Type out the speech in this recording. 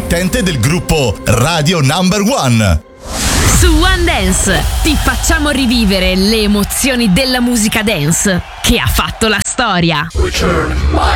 emittente del gruppo Radio Number One. Su One Dance ti facciamo rivivere le emozioni della musica dance che ha fatto la storia. Return my